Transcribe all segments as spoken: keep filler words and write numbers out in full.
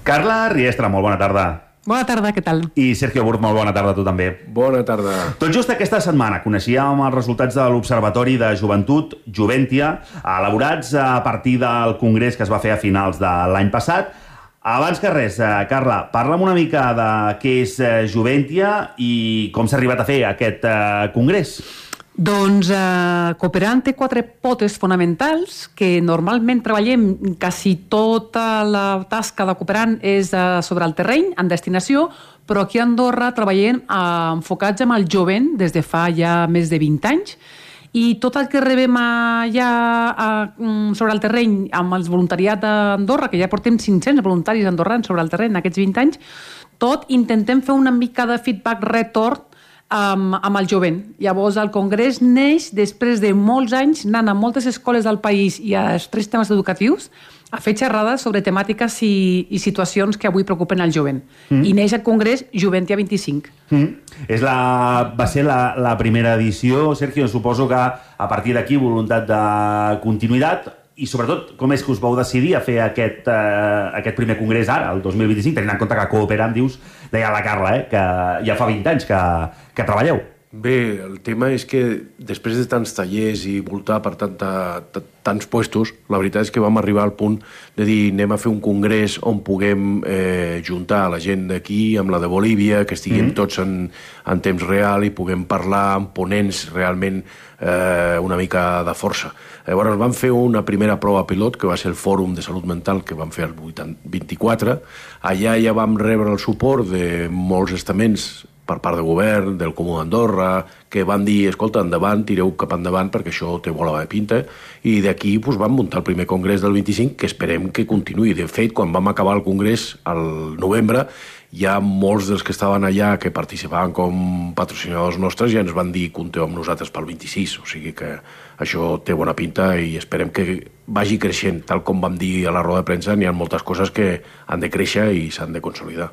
Carla Riestra, molt bona tarda. Bona tarda, què tal? I Sergio Burt, molt bona tarda a tu també. Bona tarda. Tot just aquesta setmana coneixíem els resultats de l'Observatori de Joventut, Joventia, elaborats a partir del congrés que es va fer a finals de l'any passat. Abans que res, Carla, parla'm una mica de què és Joventia i com s'ha arribat a fer aquest congrés. Doncs eh, Cooperant té quatre potes fonamentals que normalment treballem, quasi tota la tasca de Cooperant és eh, sobre el terreny, en destinació, però aquí a Andorra treballem eh, enfocats amb el jovent des de fa ja més de vint anys, i tot el que rebem allà eh, sobre el terreny amb el voluntariat d'Andorra, que ja portem cinc-cents voluntaris andorrans sobre el terreny en aquests vint anys, tot intentem fer una mica de feedback retorn Amb, amb el jovent. Llavors el congrés neix després de molts anys anant a moltes escoles del país i a tres temes educatius a fer xerrades sobre temàtiques i, i situacions que avui preocupen el jovent. Mm. I neix el congrés Joventia vint-i-cinc. Mm. És la, va ser la, la primera edició, Sergio, suposo que a partir d'aquí voluntat de continuïtat. I sobretot, com és que us vau decidir a fer aquest, eh, aquest primer congrés ara, el dos mil vint-i-cinc, tenint en compte que Cooperant, dius, deia la Carla, eh, que ja fa vint anys que, que treballeu. Bé, el tema és que després de tants tallers i voltar per tanta, tants puestos, la veritat és que vam arribar al punt de dir anem a fer un congrés on puguem eh, juntar la gent d'aquí amb la de Bolívia, que estiguem mm. tots en, en temps real i puguem parlar amb ponents realment eh, una mica de força. Llavors vam fer una primera prova pilot, que va ser el Fòrum de Salut Mental, que vam fer el vint-i-quatre. Allà ja vam rebre el suport de molts estaments per part del govern, del Comú d'Andorra, que van dir, escolta, endavant, tireu cap endavant perquè això té bona pinta, i d'aquí doncs, vam muntar el primer congrés del vint-i-cinc, que esperem que continuï. De fet, quan vam acabar el congrés al novembre, ja molts dels que estaven allà, que participaven com patrocinadors nostres, ja ens van dir compteu amb nosaltres pel vint-i-sis, o sigui que això té bona pinta i esperem que vagi creixent. Tal com vam dir a la roda de premsa, n'hi ha moltes coses que han de créixer i s'han de consolidar.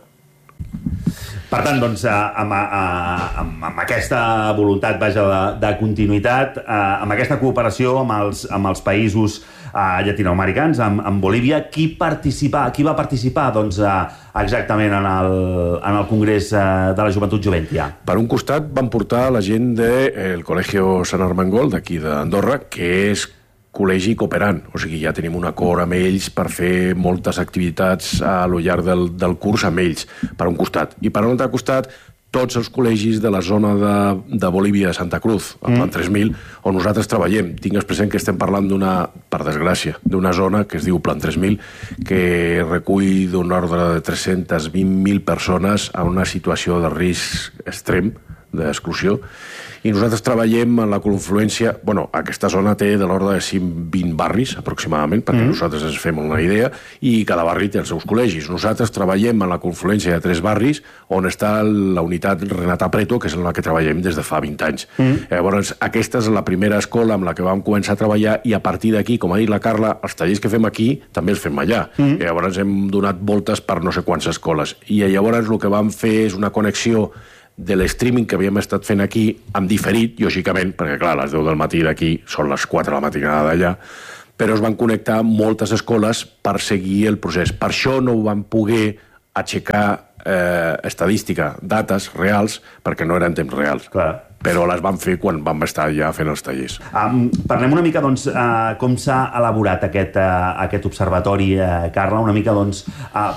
Per tant, doncs, amb, amb, amb aquesta voluntat vaja, de, de continuïtat, amb aquesta cooperació amb els, amb els països llatinoamericans, amb, amb Bolívia, qui, participa, qui va participar doncs, exactament en el, en el Congrés de la Joventut Joventia? Per un costat van portar la gent del Colegio Sant Armengol, d'aquí d'Andorra, que és col·legi cooperant, o sigui, ja tenim un acord amb ells per fer moltes activitats a lo llarg del, del curs amb ells, per un costat. I per un altre costat, tots els col·legis de la zona de, de Bolívia de Santa Cruz, al Plan tres mil, on nosaltres treballem. Tingues present que estem parlant d'una, per desgràcia, d'una zona que es diu Plan tres mil, que recull d'un ordre de tres-centes vint mil persones en una situació de risc extrem, d'exclusió, i nosaltres treballem en la confluència. Bueno, aquesta zona té de l'ordre de cent vint barris, aproximadament, perquè mm. nosaltres ens fem una idea, i cada barri té els seus col·legis. Nosaltres treballem en la confluència de tres barris, on està la unitat Renata Preto, que és en la que treballem des de fa vint anys. Mm. Llavors, aquesta és la primera escola amb la que vam començar a treballar, i a partir d'aquí, com ha dit la Carla, els tallers que fem aquí també els fem allà. Mm. Llavors hem donat voltes per no sé quantes escoles. I llavors el que vam fer és una connexió de l'streaming que havíem estat fent aquí, amb diferit, lògicament, perquè clar, a les deu del matí d'aquí són les quatre de la matinada d'allà, però es van connectar moltes escoles per seguir el procés. Per això no ho van poder aixecar eh, estadística, dates reals, perquè no eren temps reals. Clar. Però les vam fer quan vam estar ja fent els tallers. Um, parlem una mica, doncs, uh, com s'ha elaborat aquest, uh, aquest observatori, uh, Carla, una mica, doncs... Uh,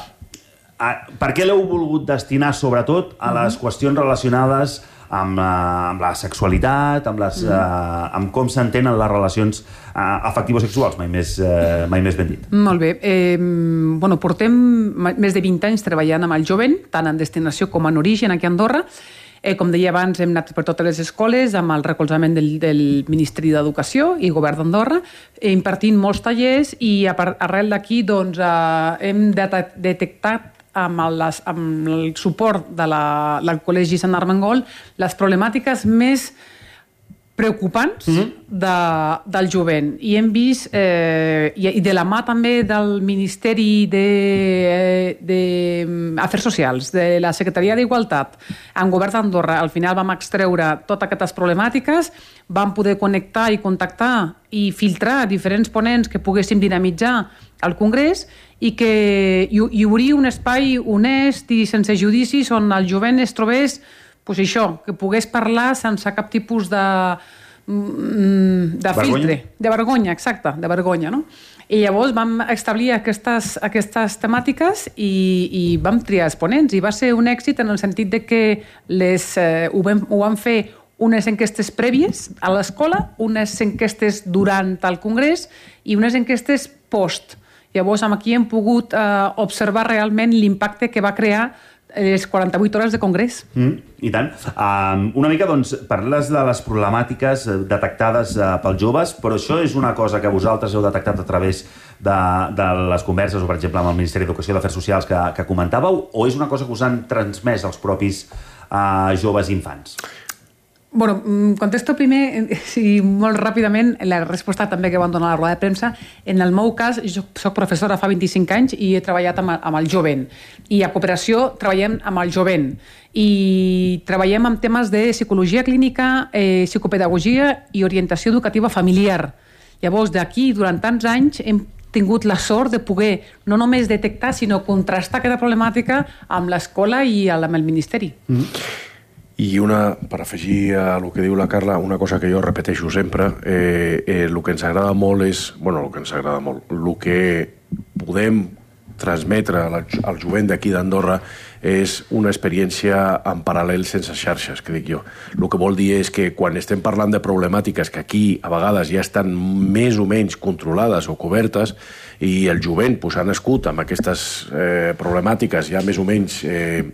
Uh, per què l'heu volgut destinar, sobretot, a les uh-huh. qüestions relacionades amb, uh, amb la sexualitat, amb, les, uh, amb com s'entenen les relacions uh, afectivo-sexuals, mai més, uh, mai més ben dit? Molt bé. Eh, bueno, portem més de vint anys treballant amb el jovent, tant en destinació com en origen aquí a Andorra. Eh, com deia abans, hem anat per totes les escoles amb el recolzament del, del Ministeri d'Educació i Govern d'Andorra, eh, impartint molts tallers, i a part, arrel d'aquí doncs, eh, hem det- detectat amb el, amb el suport de la, del Col·legi Sant Armengol les problemàtiques més preocupants mm-hmm. de, del jovent. I hem vist, eh, i, i de la mà també del Ministeri d'Afers Socials, de la Secretaria d'Igualtat, en Govern d'Andorra, al final vam extreure totes aquestes problemàtiques, vam poder connectar i contactar i filtrar diferents ponents que poguéssim dinamitzar al Congrés i que hi, hi hauria un espai honest i sense judicis on el jovent es trobés, pues això, que pogués parlar sense cap tipus de, de filtre, de vergonya, exacte, de vergonya, no? I llavors vam establir aquestes, aquestes temàtiques i, i vam triar els ponents i va ser un èxit en el sentit de que les, eh, ho, vam, ho vam fer unes enquestes prèvies a l'escola, unes enquestes durant el Congrés i unes enquestes post. Llavors aquí hem pogut eh, observar realment l'impacte que va crear les quaranta-vuit hores de congrés. Mm, I tant. Um, una mica, doncs, parles de les problemàtiques detectades uh, pels joves, però això és una cosa que vosaltres heu detectat a través de, de les converses, o per exemple amb el Ministeri d'Educació i d'Afers Socials que, que comentàveu, o és una cosa que us han transmès els propis uh, joves i infants? Bueno, contesto primer, sí, molt ràpidament, la resposta també que van donar a la roda de premsa. En el meu cas, jo soc professora fa vint-i-cinc anys i he treballat amb, amb el jovent. I a Cooperació treballem amb el jovent. I treballem amb temes de psicologia clínica, eh, psicopedagogia i orientació educativa familiar. Llavors, d'aquí, durant tants anys, hem tingut la sort de poder no només detectar, sinó contrastar aquesta problemàtica amb l'escola i amb el Ministeri. Mm-hmm. I una, per afegir a el que diu la Carla, una cosa que jo repeteixo sempre, eh, eh, el que ens agrada molt és, bueno, el que ens agrada molt, el que podem transmetre al, al jovent d'aquí d'Andorra és una experiència en paral·lel sense xarxes, que dic jo. El que vol dir és que quan estem parlant de problemàtiques que aquí a vegades ja estan més o menys controlades o cobertes i el jovent pues, ha nascut amb aquestes eh, problemàtiques ja més o menys eh,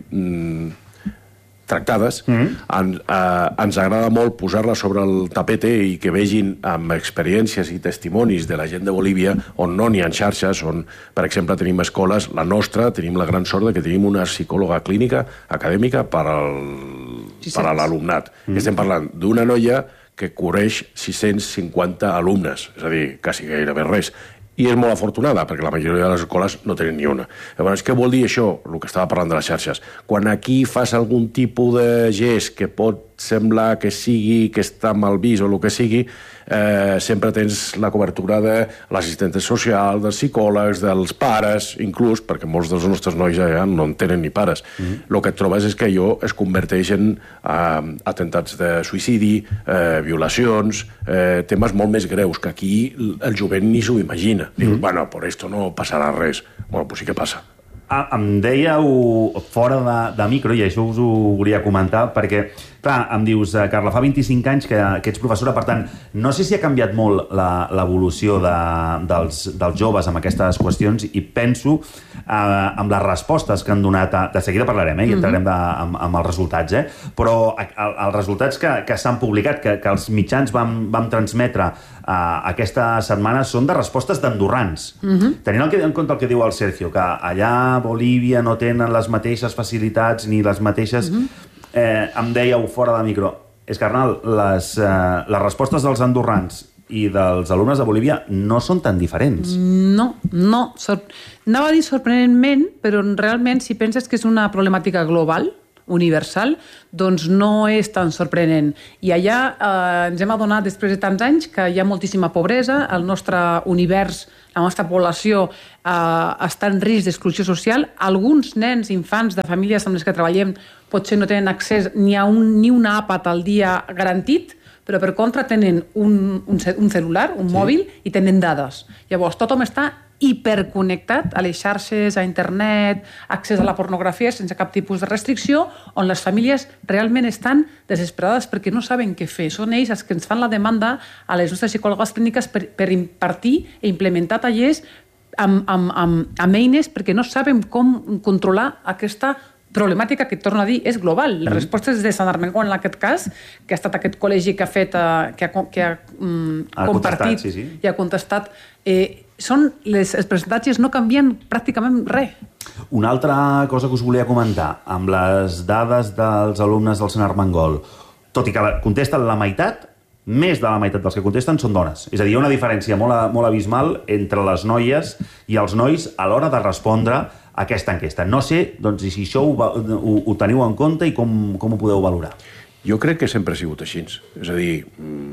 tractades, mm-hmm. en, eh, ens agrada molt posar-la sobre el tapete i que vegin amb experiències i testimonis de la gent de Bolívia on no n'hi ha xarxes, on, per exemple, tenim escoles, la nostra, tenim la gran sort de que tenim una psicòloga clínica acadèmica per, al, sí, per a l'alumnat. Mm-hmm. Estem parlant d'una noia que cobreix sis-cents cinquanta alumnes, és a dir, quasi gairebé res. I és molt afortunada, perquè la majoria de les escoles no tenen ni una. Llavors, què vol dir això? El que estava parlant de les xarxes. Quan aquí fas algun tipus de gest que pot semblar que sigui, que està mal vist o el que sigui, eh, sempre tens la cobertura de l'assistent social, dels psicòlegs, dels pares, inclús, perquè molts dels nostres nois ja no en tenen ni pares. Mm-hmm. El que et trobes és que allò es converteix en eh, atemptats de suïcidi, eh, violacions, eh, temes molt més greus, que aquí el jovent ni s'ho imagina. Mm-hmm. Diu, bueno, per esto no passarà res. Bueno, pues sí que passa. Ah, em dèieu fora de, de micro, i això us ho volia comentar, perquè, clar, em dius, Carla, fa vint-i-cinc anys que, que ets professora, per tant, no sé si ha canviat molt l'evolució de, dels, dels joves amb aquestes qüestions, i penso eh, amb les respostes que han donat, a, de seguida parlarem, eh, i entrarem de, amb, amb els resultats, eh, però el, els resultats que, que s'han publicat, que, que els mitjans vam, vam transmetre eh, aquesta setmana, són de respostes d'andorrans. Mm-hmm. Tenint el que, en compte el que diu el Sergio, que allà Bolívia no tenen les mateixes facilitats ni les mateixes... Mm-hmm. Eh, em dèieu fora de micro, és carnal, les, eh, les respostes dels andorrans i dels alumnes de Bolívia no són tan diferents. No, no. Sor... Anava a dir sorprenentment, però realment si penses que és una problemàtica global, universal, doncs no és tan sorprenent. I allà eh, ens hem adonat, després de tants anys, que hi ha moltíssima pobresa, el nostre univers, la nostra població eh, està en risc d'exclusió social. Alguns nens, infants de famílies amb les que treballem potser no tenen accés ni a un, ni una àpat al dia garantit, però per contra tenen un, un, un celular, un sí. mòbil, i tenen dades. Llavors, tothom està hiperconnectat a les xarxes, a internet, accés a la pornografia sense cap tipus de restricció, on les famílies realment estan desesperades perquè no saben què fer. Són ells els que ens fan la demanda a les nostres psicòlogues clíniques per, per impartir i implementar tallers amb, amb, amb, amb eines perquè no sabem com controlar aquesta problemàtica que, torno a dir, és global. La resposta és de Sant Armengol, en aquest cas, que ha estat aquest col·legi que ha fet, que ha, que ha, um, ha compartit sí, sí. i ha contestat. Eh, són les, els percentatges no canvien pràcticament res. Una altra cosa que us volia comentar, amb les dades dels alumnes del Sant Armengol, tot i que contesten la meitat, més de la meitat dels que contesten són dones. És a dir, hi ha una diferència molt, molt abismal entre les noies i els nois a l'hora de respondre a aquesta enquesta. No sé doncs, si això ho, ho, ho teniu en compte i com, com ho podeu valorar. Jo crec que sempre ha sigut així. És a dir,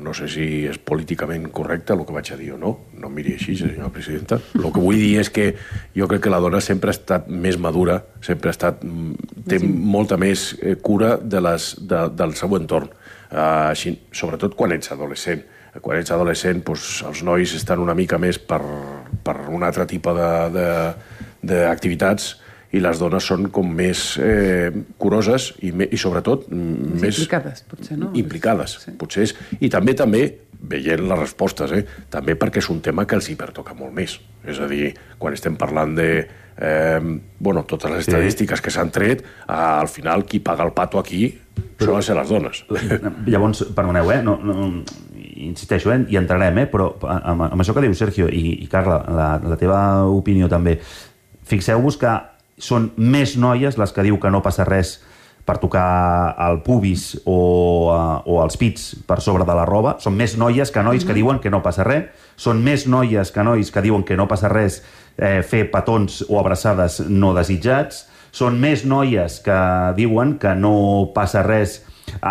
no sé si és políticament correcte el que vaig a dir o no, no em miri així, senyora presidenta. El que vull dir és que jo crec que la dona sempre ha estat més madura, sempre ha estat, té sí. molta més cura de les, de, del seu entorn, uh, així, sobretot quan ets adolescent. Quan ets adolescent, doncs, els nois estan una mica més per, per un altre tipus d'activitats, i les dones són com més eh, curoses i, me, i sobretot més, més implicades, potser, no? Implicades, sí. potser és. I també, també, veient les respostes, eh, també perquè és un tema que els hi pertoca molt més. És a dir, quan estem parlant de eh, bueno, totes les estadístiques sí. que s'han tret, eh, al final qui paga el pato aquí però, són les dones. Llavors, perdoneu, eh? No, no, insisteixo, eh? Hi entrarem, eh? Però amb, amb això que diu Sergio i, i Carla, la, la teva opinió també, fixeu-vos que són més noies les que diu que no passa res per tocar el pubis o, uh, o els pits per sobre de la roba. Són més noies que nois mm-hmm. que diuen que no passa res. Són més noies que nois que diuen que no passa res eh, fer petons o abraçades no desitjats. Són més noies que diuen que no passa res a,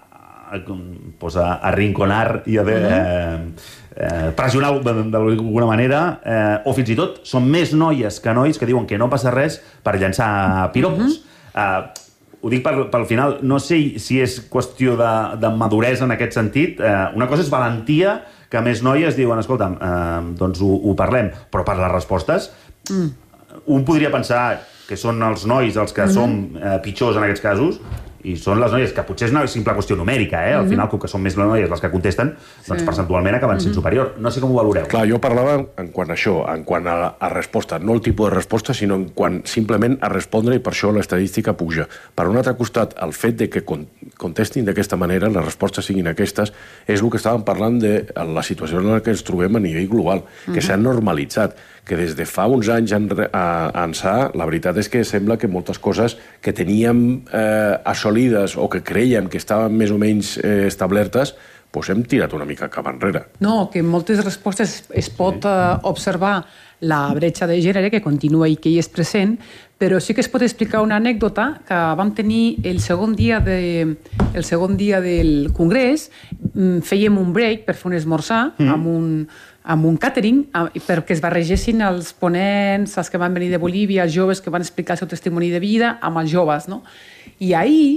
a, pues a, a rinconar i a... De, mm-hmm. eh, Eh, pressionar d'alguna manera, eh, o fins i tot són més noies que nois que diuen que no passa res per llançar piropos. Mm-hmm. eh, ho dic pel, pel final, no sé si és qüestió de, de maduresa en aquest sentit. Eh, una cosa és valentia, que més noies diuen, escolta'm, eh, doncs ho, ho parlem, però per les respostes mm. un podria pensar que són els nois els que mm-hmm. som eh, pitjors en aquests casos, i són les noies, que potser és una simple qüestió numèrica, eh? Al mm-hmm. final, com que són més noies les que contesten, doncs sí. percentualment acaben sent mm-hmm. superior. No sé com ho valoreu. Clar, jo parlava en quant a això, en quant a, a resposta, no el tipus de resposta, sinó en quant simplement a respondre, i per això l'estadística puja. Per un altre costat, el fet de que contestin d'aquesta manera, les respostes siguin aquestes, és el que estàvem parlant de la situació en la que ens trobem a nivell global, que mm-hmm. s'ha normalitzat, que des de fa uns anys en, a, ençà, la veritat és que sembla que moltes coses que teníem eh, assolides o que creiem que estaven més o menys eh, establertes, doncs hem tirat una mica cap enrere. No, que en moltes respostes es pot sí. uh, observar la bretxa de gènere, que continua i que hi és present, però sí que es pot explicar una anècdota que vam tenir el segon dia, de, el segon dia del Congrés, fèiem un break per fer un esmorzar mm. amb un amb un càtering, perquè es barregessin els ponents, els que van venir de Bolívia, els joves que van explicar el seu testimoni de vida, amb els joves, no? I ahir,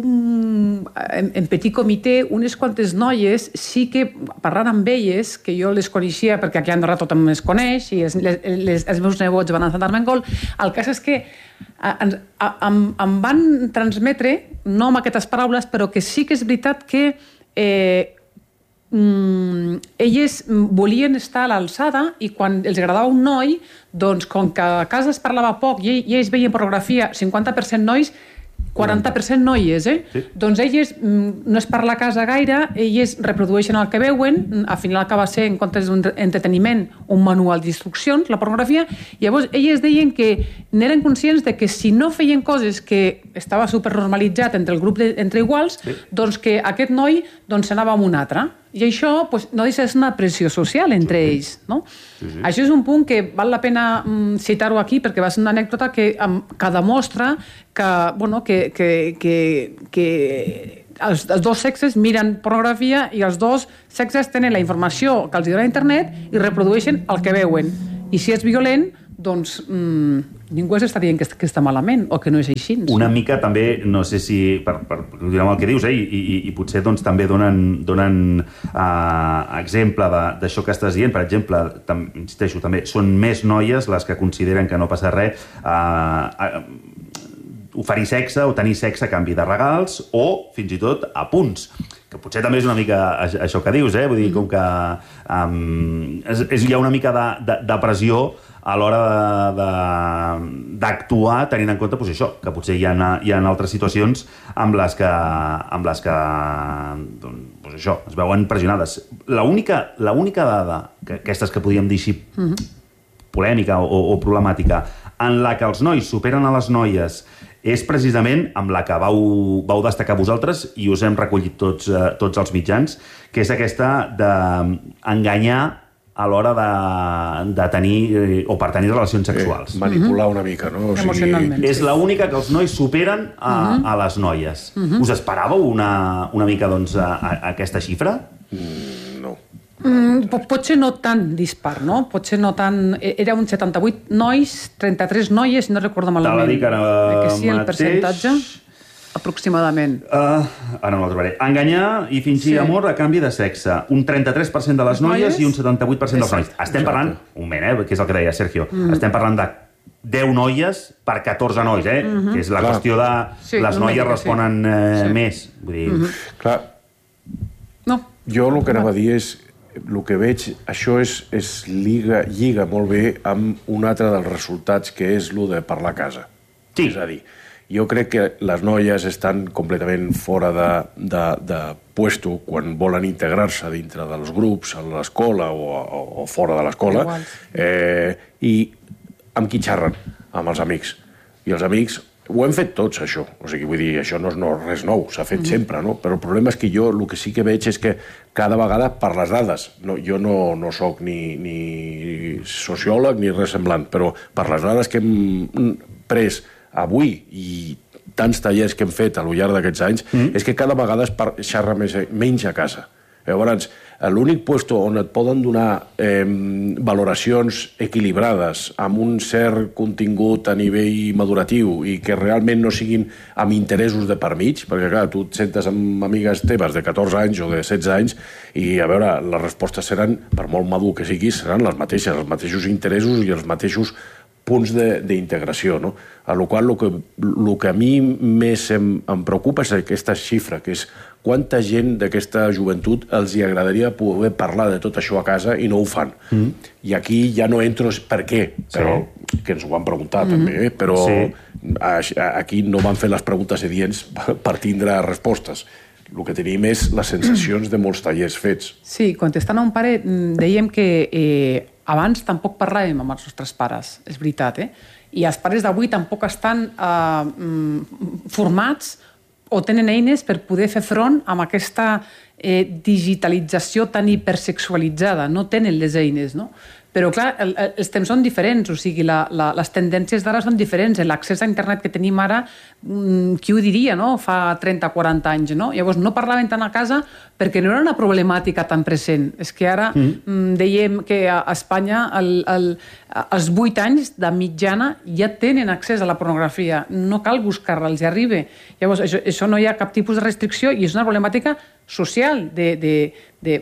un, en, en petit comitè, unes quantes noies, sí que, parlant amb elles, que jo les coneixia, perquè aquí a Andorra tothom es coneix, i els, les, els meus nebots van a Sant Armengol, el cas és que em, em van transmetre, no amb aquestes paraules, però que sí que és veritat que eh, Mm, elles volien estar a l'alçada i quan els agradava un noi, doncs com que a casa es parlava poc i, i ells veien pornografia, cinquanta per cent nois, quaranta per cent noies, eh? Sí. Doncs elles no es parla a casa gaire, elles reprodueixen el que veuen, al final acaba sent, en comptes d'un entreteniment, un manual d'instruccions, la pornografia, i llavors elles deien que n'eren conscients de que si no feien coses que estava supernormalitzat entre el grup de, entre iguals, sí. doncs que aquest noi doncs, s'anava amb un altre. I això doncs, no deixa de ser una pressió social entre sí. ells. No? Sí, sí. Això és un punt que val la pena mm, citar-ho aquí perquè va ser una anècdota que, que demostra que, bueno, que, que, que, que els, els dos sexes miren pornografia i els dos sexes tenen la informació que els dona internet i reprodueixen el que veuen. I si és violent, doncs mmm, ningú s'està dient que, que està malament o que no és així. Una mica també, no sé si, per, per continuar amb el que dius, eh, i, i, i potser doncs, també donen, donen uh, exemple d'això que estàs dient. Per exemple, tam, insisteixo, també són més noies les que consideren que no passa res uh, uh, oferir sexe o tenir sexe a canvi de regals o fins i tot a punts, que potser també és una mica això que dius, eh? Vull dir, com que um, és, és, hi ha una mica de, de, de pressió a l'hora d'actuar tenint en compte pues, això, que potser hi ha, hi ha altres situacions amb les que, amb les que doncs, pues, això, es veuen pressionades. L'única l'única dada, que, aquestes que podríem dir així mm-hmm. polèmica o, o problemàtica, en la que els nois superen a les noies és precisament amb la que vau, vau destacar vosaltres i us hem recollit tots, eh, tots els mitjans, que és aquesta d'enganyar a l'hora de, de tenir eh, o per tenir relacions sexuals. Eh, manipular una mica, no? O sigui... Emocionalment. És l'única que els nois superen a, uh-huh. a les noies. Uh-huh. Us esperàveu una, una mica doncs, a, a aquesta xifra? Mm, no. Mm, potser no tan dispar, no? Potser no tan... Era un setanta-vuit nois, trenta-tres noies, no recordo malament. Te la dic ara que sí, el mateix. percentatge, aproximadament. Uh, ara no la trobaré. Enganyar i fingir Sí. amor a canvi de sexe. Un trenta-tres per cent de les noies, noies i un setanta-vuit per cent dels nois. Exacte. Estem parlant, un moment, eh, que és el que deia Sergio, mm. estem parlant de deu noies per catorze nois, eh? Mm-hmm. Que és la Clar. qüestió de... Sí, les no noies dic que responen sí. eh, Sí. més. Vull dir... Mm-hmm. Clar, No. jo el que anava a dir és, el que veig, això és, és lliga, lliga molt bé amb un altre dels resultats, que és el de parlar a casa. Sí. És a dir, jo crec que les noies estan completament fora de, de, de puesto quan volen integrar-se dintre dels grups, a l'escola o, o, o fora de l'escola, eh, i amb qui xerren? Amb els amics. I els amics ho hem fet tots, això. O sigui, vull dir, això no és no, res nou, s'ha fet mm-hmm. sempre, no? Però el problema és que jo el que sí que veig és que cada vegada, per les dades, no, jo no, no sóc ni, ni sociòleg ni res semblant, però per les dades que hem pres avui i tants tallers que hem fet a lo llarg d'aquests anys, mm-hmm. és que cada vegada es par- xerra més, menys a casa. Llavors, l'únic puesto on et poden donar eh, valoracions equilibrades amb un cert contingut a nivell maduratiu i que realment no siguin amb interessos de per mig, perquè clar, tu et sentes amb amigues teves de catorze anys o de setze anys i a veure, les respostes seran, per molt madur que siguis, seran les mateixes, els mateixos interessos i els mateixos punts d'integració, no? A la qual cosa, el que a mi més em, em preocupa és aquesta xifra, que és quanta gent d'aquesta joventut els hi agradaria poder parlar de tot això a casa i no ho fan. Mm. I aquí ja no entro per què, però, sí. que ens ho van preguntar mm. també, eh? Però sí. aquí no van fer les preguntes adients per tindre respostes. El que tenim és les sensacions de molts tallers fets. Sí, contestant a un pare, dèiem que eh, abans tampoc parlàvem amb els nostres pares, és veritat, eh? I els pares d'avui tampoc estan eh, formats o tenen eines per poder fer front amb aquesta eh, digitalització tan hipersexualitzada. No tenen les eines, no? Però, clar, el, el, els temps són diferents, o sigui, la, la, les tendències d'ara són diferents. L'accés a internet que tenim ara, mmm, qui ho diria, no?, fa trenta o quaranta anys, no? Llavors, no parlaven tant a casa perquè no era una problemàtica tan present. És que ara mm. dèiem que a Espanya el, el, als vuit anys de mitjana ja tenen accés a la pornografia. No cal buscar-la, els arriba. Llavors, això, això no hi ha cap tipus de restricció i és una problemàtica social, de... de, de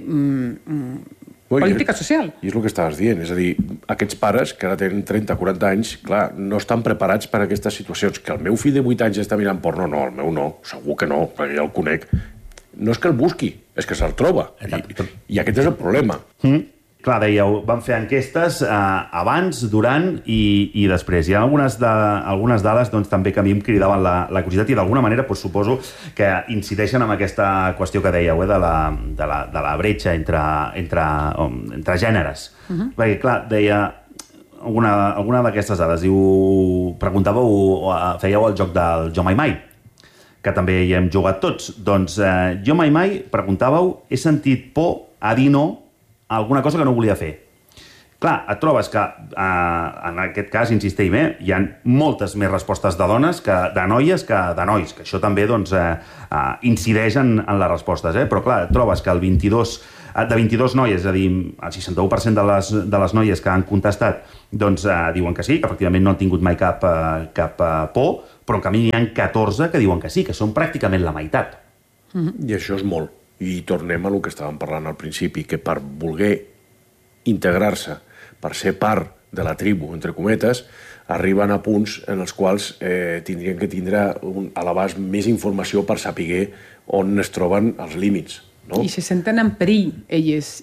mm, política social. I és el que estaves dient, és a dir, aquests pares que ara tenen trenta o quaranta anys, clar, no estan preparats per a aquestes situacions. Que el meu fill de vuit anys està mirant porno, no, el meu no, segur que no, perquè ja el conec. No és que el busqui, és que se'l troba. I, i aquest és el problema. Mm. Clar, dèieu, van fer enquestes eh, abans, durant i, i després. Hi ha algunes, de, algunes dades doncs, també que a mi em cridaven la, la curiositat i d'alguna manera doncs, suposo que incideixen en aquesta qüestió que dèieu, eh, de, la, de, la, de la bretxa entre, entre, um, entre gèneres. Uh-huh. Perquè, clar, deia alguna, alguna d'aquestes dades, diu, preguntàveu, fèieu el joc del Jo Mai Mai, que també hi hem jugat tots. Doncs eh, Jo Mai Mai, preguntàveu, he sentit por a dir no alguna cosa que no volia fer. Clar, et trobes que, eh, en aquest cas, insistim, eh, hi ha moltes més respostes de dones, que, de noies, que de nois, que això també doncs, eh, eh, incideix en, en les respostes. Eh? Però, clar, et trobes que el vint-i-dos, de vint-i-dos noies, és a dir, el seixanta-u per cent de les, de les noies que han contestat doncs, eh, diuen que sí, que efectivament no han tingut mai cap, eh, cap eh, por, però en canvi n'hi ha catorze que diuen que sí, que són pràcticament la meitat. Mm-hmm. I això és molt. I tornem a el que estàvem parlant al principi, que per voler integrar-se, per ser part de la tribu, entre cometes, arriben a punts en els quals eh, tindrien que tindre un, a l'abast més informació per saber on es troben els límits. No? I se senten en perill, elles,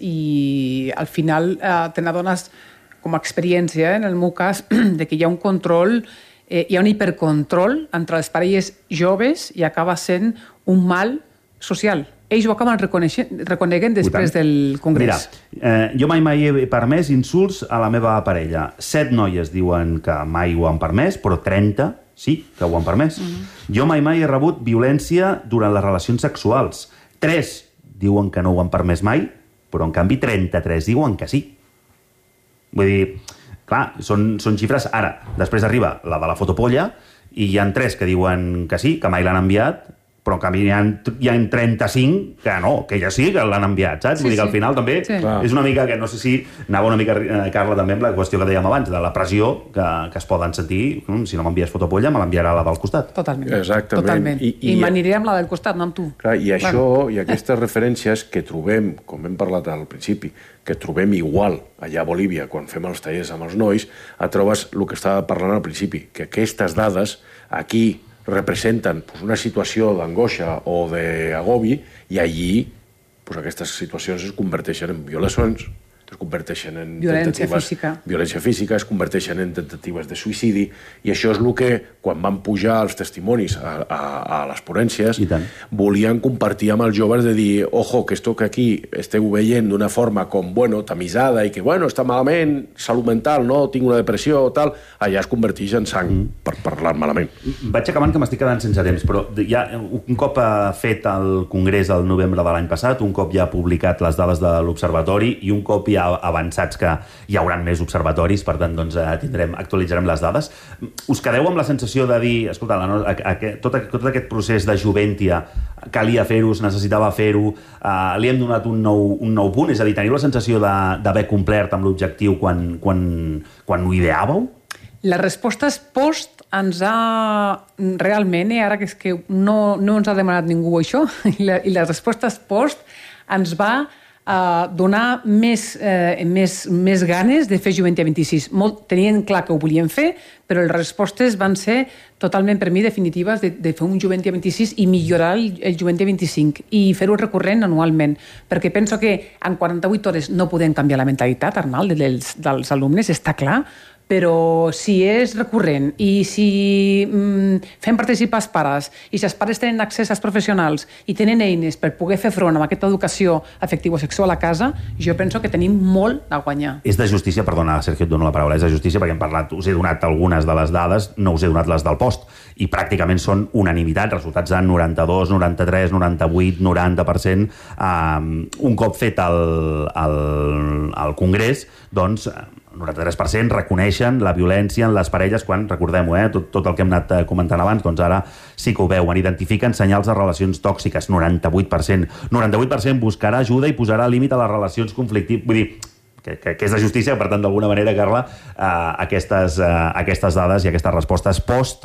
i al final eh, te n'adones com a experiència, en el meu cas, de que hi ha un control, eh, hi ha un hipercontrol entre les parelles joves i acaba sent un mal social. Ells ho acaben reconeguent després del congrés. Mira, eh, jo mai mai he permès insults a la meva parella. Set noies diuen que mai ho han permès, però trenta sí que ho han permès. Mm-hmm. Jo mai mai he rebut violència durant les relacions sexuals. Tres diuen que no ho han permès mai, però en canvi trenta-tres diuen que sí. Vull dir, clar, són, són xifres... Ara, després arriba la de la fotopolla i hi ha tres que diuen que sí, que mai l'han enviat, però que hi ha, hi ha trenta-cinc que no, que ja sí que l'han enviat, saps? Sí, Vull dir que al final també sí. és una mica que no sé si anava una mica, Carla, també amb la qüestió que dèiem abans, de la pressió que, que es poden sentir, si no m'envies fotopolla, me l'enviarà la del costat. Totalment. Exactament. Totalment. I, i, I m'aniré amb la del costat, no amb tu. Clar, i això, bueno. i aquestes referències que trobem, com hem parlat al principi, que trobem igual allà a Bolívia, quan fem els tallers amb els nois, et trobes el que estava parlant al principi, que aquestes dades aquí representen pues, una situació d'angoixa o d'agobi i allí pues, aquestes situacions es converteixen en violacions, es converteixen en violència tentatives, física. violència física, es converteixen en tentatives de suïcidi, i això és el que, quan van pujar els testimonis a, a, a les ponències, volien compartir amb els joves de dir, ojo, que esto que aquí esteu veient d'una forma com, bueno, tamisada, i que, bueno, està malament, salut mental, no, tinc una depressió, tal, allà es converteix en sang mm. per parlar malament. Vaig acabant, que m'estic quedant sense temps, però ja un cop ha fet el Congrés el novembre de l'any passat, un cop ja ha publicat les dades de l'Observatori i un cop ja avançats que hi haurà més observatoris, per tant, doncs, tindrem, actualitzarem les dades. Us quedeu amb la sensació de dir, escolta, la, a, a, a, tot, tot aquest procés de Juventia calia fer-ho, es necessitava fer-ho, eh, li hem donat un nou, un nou punt? És a dir, teniu la sensació d'haver complert amb l'objectiu quan, quan, quan ho ideàveu? Les respostes post ens ha... Realment, eh, ara que és que no, no ens ha demanat ningú això, i, la, i les respostes post ens va Uh, donar més, uh, més, més ganes de fer Juventia vint-i-sis. Molt, tenien clar que ho volien fer, però les respostes van ser totalment, per mi, definitives de, de fer un Juventia vint-i-sis i millorar el, el Juventia vint-i-cinc i fer-ho recurrent anualment, perquè penso que en quaranta-vuit hores no podem canviar la mentalitat, Arnald, dels, dels alumnes, està clar, però si és recurrent i si mm, fem participar els pares i si els pares tenen accés als professionals i tenen eines per poder fer front a aquesta educació afectivo-sexual a casa, jo penso que tenim molt a guanyar. És de justícia, perdona, Sergio, et dono la paraula, és de justícia perquè hem parlat, us he donat algunes de les dades, no us he donat les del post, i pràcticament són unanimitat, resultats de noranta-dos, noranta-tres, noranta-vuit, noranta per cent. Um, un cop fet el, el, el Congrés, doncs noranta-tres per cent reconeixen la violència en les parelles quan, recordem-ho, eh, tot, tot el que hem anat comentant abans, doncs ara sí que ho veuen, identifiquen senyals de relacions tòxiques, noranta-vuit per cent. noranta-vuit per cent buscarà ajuda i posarà límit a les relacions conflictives. Vull dir, que, que, que és de justícia, per tant, d'alguna manera, Carla, eh, aquestes, eh, aquestes dades i aquestes respostes post,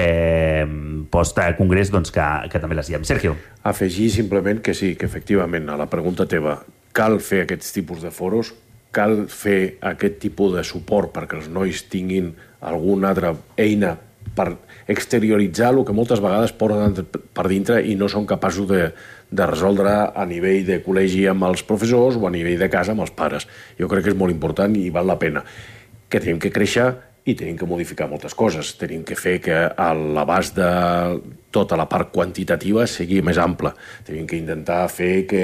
eh, post Congrés, doncs que, que també les diem. Sergio. Afegir simplement que sí, que efectivament, a la pregunta teva, cal fer aquests tipus de foros, cal fer aquest tipus de suport perquè els nois tinguin alguna altra eina per exterioritzar el que moltes vegades porten per dintre i no són capaços de, de resoldre a nivell de col·legi amb els professors o a nivell de casa amb els pares. Jo crec que és molt important i val la pena. Que tenim que créixer i tenim que modificar moltes coses. Tenim que fer que l'abast de tota la part quantitativa sigui més ampla. Tenim que intentar fer que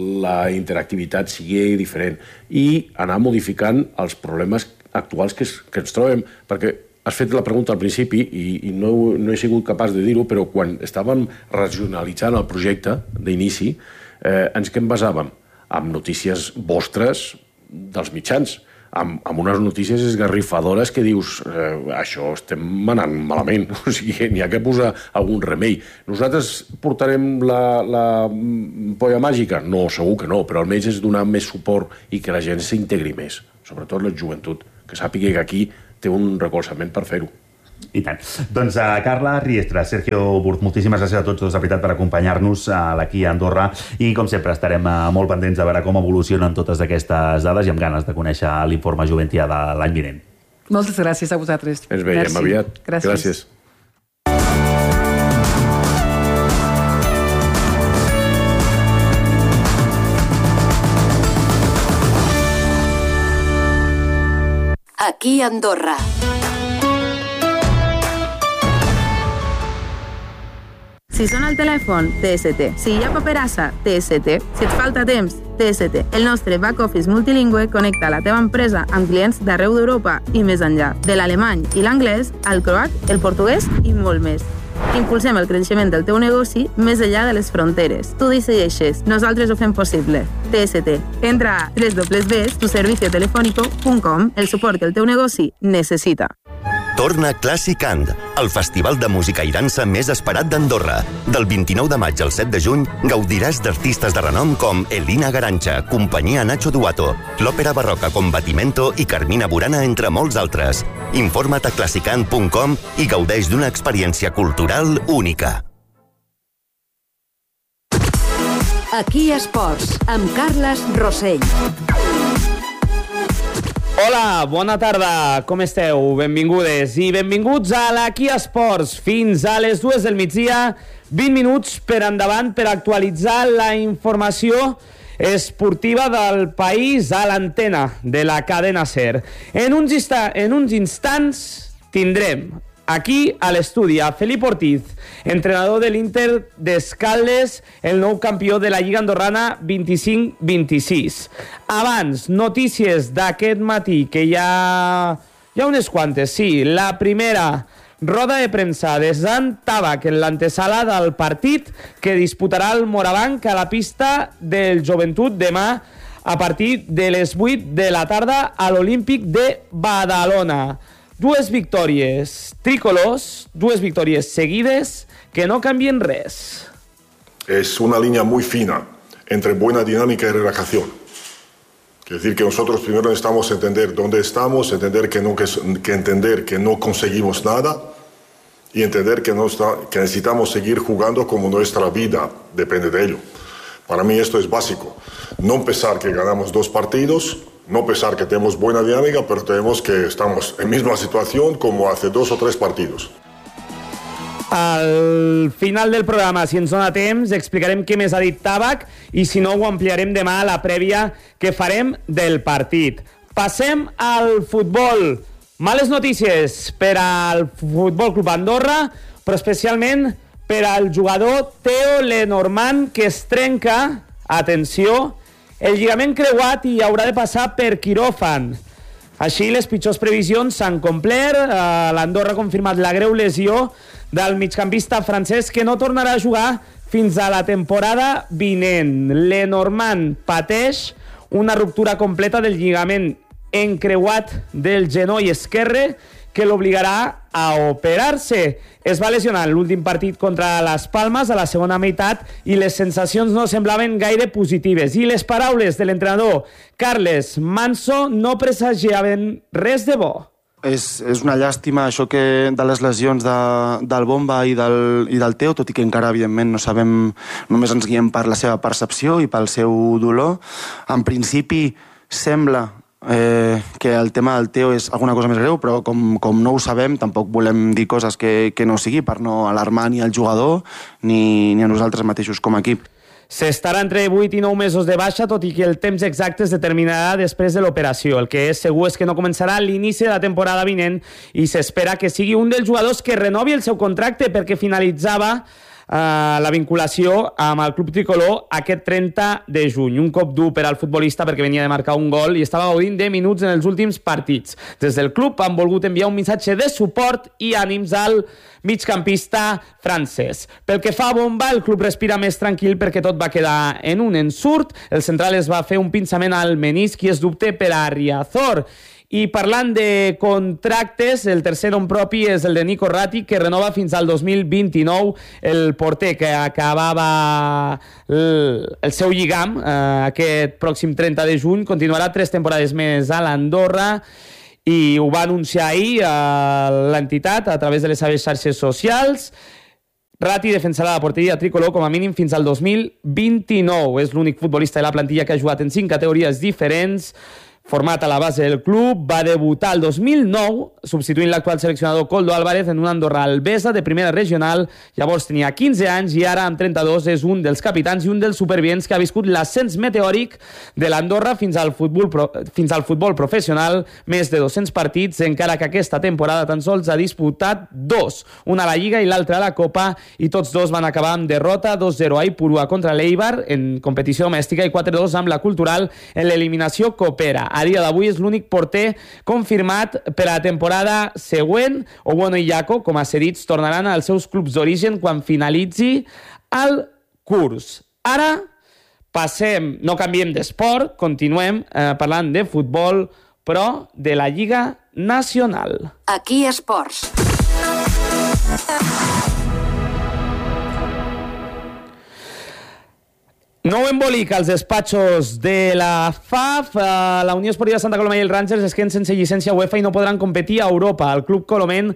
la interactivitat sigui diferent i anar modificant els problemes actuals que, es, que ens trobem, perquè has fet la pregunta al principi i, i no, no he sigut capaç de dir-ho, però quan estàvem racionalitzant el projecte d'inici, eh, ens què en basàvem? Amb notícies vostres dels mitjans, amb, amb unes notícies esgarrifadores que dius eh, això estem anant malament, o sigui, n'hi ha que posar algun remei. Nosaltres portarem la, la polla màgica? No, segur que no, però almenys és donar més suport i que la gent s'integri més, sobretot la joventut, que sàpiga que aquí té un recolzament per fer-ho. I tant. Doncs uh, Carla Riestra, Sergio Burz, moltíssimes gràcies a tots dos, de veritat, per acompanyar-nos uh, aquí a Andorra, i com sempre estarem uh, molt pendents de veure com evolucionen totes aquestes dades i amb ganes de conèixer l'informe Juventia de l'any vinent. Moltes gràcies a vosaltres. Ens veiem Merci. aviat. Gràcies. gràcies. Aquí a Andorra. Si sona el telèfon, T S T. Si hi ha paperassa, T S T. Si et falta temps, T S T. El nostre back-office multilingüe connecta la teva empresa amb clients d'arreu d'Europa i més enllà. De l'alemany i l'anglès, al croat, el portuguès i molt més. Impulsem el creixement del teu negoci més enllà de les fronteres. Tu decideixes, nosaltres ho fem possible. T S T. Entra a doble u doble u doble u punt tu servicio telefónico punt com, el suport que el teu negoci necessita. Torna Classic And, el festival de música i dansa més esperat d'Andorra. Del vint-i-nou de maig al set de juny gaudiràs d'artistes de renom com Elina Garancha, Companyia Nacho Duato, l'Òpera Barroca Combatimento i Carmina Burana, entre molts altres. Informa't a classicand punt com i gaudeix d'una experiència cultural única. Aquí Esports, amb Carles Rossell. Hola, bona tarda, com esteu? Benvingudes i benvinguts a l'Aquí Esports. Fins a les dues del migdia, vint minuts per endavant per actualitzar la informació esportiva del país a l'antena de la cadena SER. En uns, insta- en uns instants tindrem aquí a l'estudi a Felip Ortiz, entrenador de l'Inter d'Escaldes, el nou campió de la Lliga Andorrana vint-i-cinc vint-i-sis. Abans, notícies d'aquest matí, que hi ha, hi ha unes quantes, sí. La primera, roda de premsa de Sant Tabac en l'antesala del partit que disputarà el Morabanc a la pista del Joventut demà a partir de les vuit de la tarda a l'Olímpic de Badalona. Dues victòries tricolors, dues victòries seguides que no canvien res. Es una línea muy fina entre buena dinámica y relajación. Quiere decir que nosotros primero necesitamos entender dónde estamos, entender que, no, que, que entender que no conseguimos nada y entender que, no está, que necesitamos seguir jugando como nuestra vida depende de ello. Para mí esto es básico. No pensar que ganamos dos partidos, no pensar que tenemos buena dinámica, pero tenemos que estamos en misma situación como hace dos o tres partidos. Al final del programa, si ens dona temps, explicarem què més ha dit Tabac i si no ho ampliarem demà a la prèvia que farem del partit. Passem al futbol. Males notícies per al Futbol Club Andorra, però especialment per al jugador Theo Lenormand, que es trenca, atenció, el lligament creuat i haurà de passar per quiròfan. Així, les pitjors previsions s'han complert. L'Andorra ha confirmat la greu lesió del migcampista francès, que no tornarà a jugar fins a la temporada vinent. Lenormand pateix una ruptura completa del lligament encreuat del genoll esquerre que l'obligarà a operar-se. Es va lesionar en l'últim partit contra les Palmes a la segona meitat i les sensacions no semblaven gaire positives. I les paraules de l'entrenador Carles Manso no presagiaven res de bo. És, és una llàstima això que de les lesions de, del Bomba i del, i del Teo, tot i que encara, evidentment, no sabem, només ens guiem per la seva percepció i pel seu dolor. En principi, sembla eh, que el tema del Teo és alguna cosa més greu, però com, com no ho sabem, tampoc volem dir coses que, que no sigui per no alarmar ni al jugador ni, ni a nosaltres mateixos com a equip. S'estarà entre vuit i nou mesos de baixa, tot i que el temps exacte es determinarà després de l'operació. El que és segur és que no començarà a l'inici de la temporada vinent i s'espera que sigui un dels jugadors que renovi el seu contracte, perquè finalitzava Uh, la vinculació amb el club tricolor aquest trenta de juny. Un cop dur per al futbolista perquè venia de marcar un gol i estava gaudint de minuts en els últims partits. Des del club han volgut enviar un missatge de suport i ànims al migcampista francès. Pel que fa a Bomba, el club respira més tranquil perquè tot va quedar en un ensurt. El central es va fer un pinçament al menisc i es dubte per a Riazor. I parlant de contractes, el tercer nom propi és el de Nico Ratti, que renova fins al dos mil vint-i-nou. El porter que acabava el, el seu lligam eh, aquest pròxim trenta de juny continuarà tres temporades més a l'Andorra i ho va anunciar ahir a l'entitat a través de les seves xarxes socials. Ratti defensarà la porteria tricolor com a mínim fins al dos mil vint-i-nou. És l'únic futbolista de la plantilla que ha jugat en cinc categories diferents. Format a la base del club, va debutar el dos mil nou, substituint l'actual seleccionador Koldo Álvarez en una Andorra Albesa de primera regional. Llavors tenia quinze anys i ara, amb trenta-dos, és un dels capitans i un dels supervivents que ha viscut l'ascens meteòric de l'Andorra fins al futbol, pro, fins al futbol professional. Més de dos-cents partits, encara que aquesta temporada tan sols ha disputat dos, una a la Lliga i l'altra a la Copa, i tots dos van acabar amb derrota dos zero a Ipurua contra l'Eibar en competició domèstica i quatre dos amb la Cultural en l'eliminació copera. A dia d'avui és l'únic porter confirmat per a la temporada següent. Owono i Jaco, com a cedits, tornaran als seus clubs d'origen quan finalitzi el curs. Ara passem, no canviem d'esport, continuem eh, parlant de futbol, però de la Lliga Nacional. Aquí Esports. Nou embolic als despatxos de la F A F. La Unió Esportiva Santa Coloma i el Rangers es queden sense llicència UEFA i no podran competir a Europa. El club coloment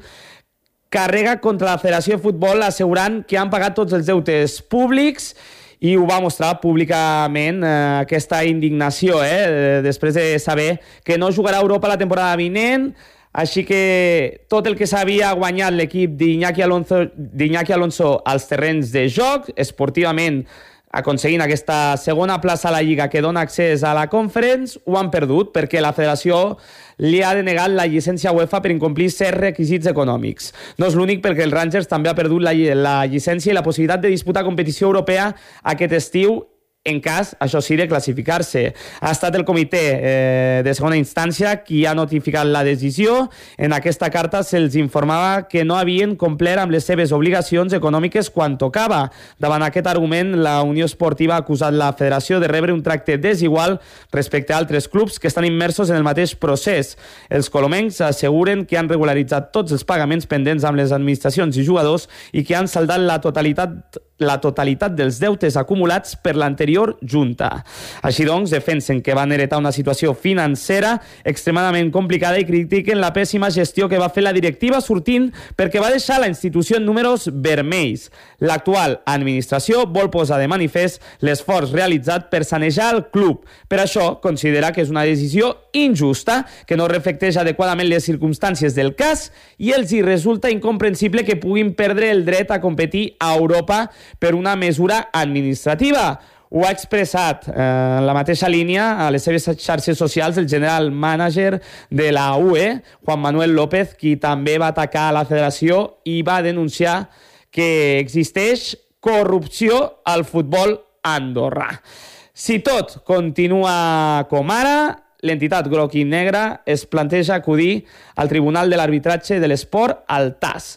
carrega contra la Federació de Futbol assegurant que han pagat tots els deutes públics i ho va mostrar públicament eh, aquesta indignació, eh, després de saber que no jugarà a Europa la temporada vinent. Així que tot el que s'havia guanyat l'equip d'Iñaki Alonso, d'Iñaki Alonso als terrenys de joc, esportivament aconseguint aquesta segona plaça a la Lliga que dona accés a la Conference, ho han perdut perquè la federació li ha denegat la llicència UEFA per incomplir certs requisits econòmics. No és l'únic, perquè el Rangers també ha perdut la, la llicència i la possibilitat de disputar competició europea aquest estiu en cas, això sí, de classificar-se. Ha estat el comitè eh, de segona instància qui ha notificat la decisió. En aquesta carta se'ls informava que no havien complert amb les seves obligacions econòmiques quan tocava. Davant aquest argument, la Unió Esportiva ha acusat la federació de rebre un tracte desigual respecte a altres clubs que estan immersos en el mateix procés. Els colomencs asseguren que han regularitzat tots els pagaments pendents amb les administracions i jugadors i que han saldat la totalitat la totalitat dels deutes acumulats per l'anterior junta. Així doncs, defensen que van heretar una situació financera extremadament complicada i critiquen la pèssima gestió que va fer la directiva sortint perquè va deixar la institució en números vermells. L'actual administració vol posar de manifest l'esforç realitzat per sanejar el club. Per això, considera que és una decisió injusta, que no reflecteix adequadament les circumstàncies del cas i els hi resulta incomprensible que puguin perdre el dret a competir a Europa per una mesura administrativa. Ho ha expressat eh, en la mateixa línia a les seves xarxes socials el general manager de la U E, Juan Manuel López, qui també va atacar a la federació i va denunciar que existeix corrupció al futbol andorrà. Si tot continua com ara, l'entitat groc i negra es planteja acudir al Tribunal de l'Arbitratge de l'Esport, al T A S.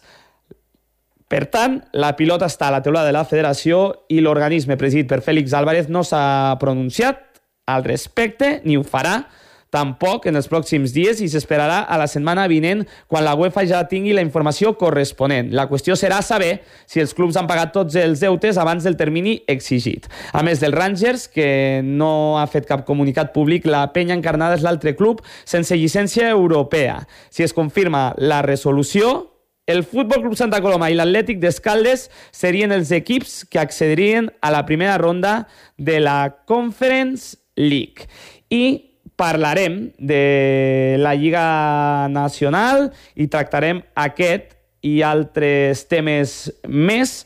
Per tant, la pilota està a la teulada de la federació i l'organisme presidit per Félix Álvarez no s'ha pronunciat al respecte, ni ho farà tampoc en els pròxims dies i s'esperarà a la setmana vinent quan la UEFA ja tingui la informació corresponent. La qüestió serà saber si els clubs han pagat tots els deutes abans del termini exigit. A més del Rangers, que no ha fet cap comunicat públic, la Penya Encarnada és l'altre club sense llicència europea. Si es confirma la resolució, el Futbol Club Santa Coloma i l'Atlètic d'Escaldes serien els equips que accedirien a la primera ronda de la Conference League. I parlarem de la Lliga Nacional i tractarem aquest i altres temes més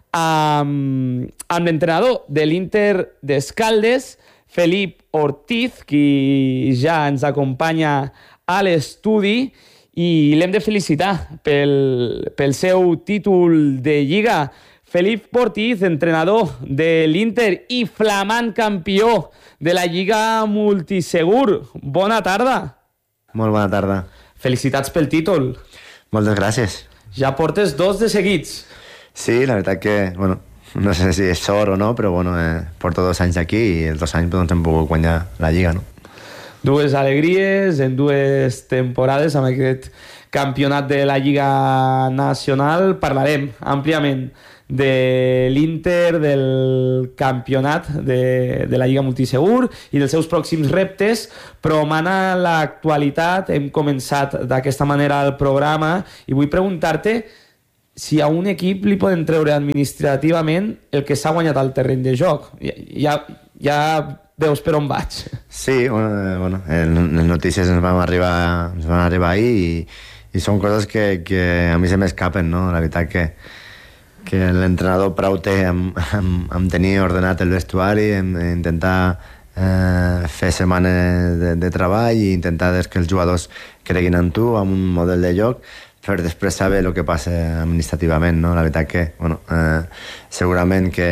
amb, amb l'entrenador de l'Inter d'Escaldes, Felip Ortiz, qui ja ens acompanya a l'estudi, i l'hem de felicitar pel, pel seu títol de Lliga. Felip Ortiz, entrenador de l'Inter i flamant campió de la Lliga Multisegur. Bona tarda. Molt bona tarda. Felicitats pel títol. Moltes gràcies. Ja portes dos de seguits. Sí, la veritat que, bueno, no sé si és sort o no, però bueno, eh, porto dos anys aquí i els dos anys doncs, hem pogut guanyar la Lliga, no? Dues alegries en dues temporades amb aquest campionat de la Lliga Nacional. Parlarem àmpliament de l'Inter, del campionat de, de la Lliga Multisegur i dels seus pròxims reptes, però mana l'actualitat. Hem començat d'aquesta manera el programa i vull preguntar-te si a un equip li poden treure administrativament el que s'ha guanyat al terreny de joc. Ja, ja veus per on vaig. Sí, bueno, bueno les notícies ens van arribar, ens van arribar ahir i, i són coses que, que a mi se m'escapen, no? La veritat que, que l'entrenador prou té amb, amb, amb tenir ordenat el vestuari, amb intentar eh, fer setmanes de, de treball i intentar que els jugadors creguin en tu, amb un model de joc, per després saber el que passa administrativament, no? La veritat que, bueno, eh, segurament que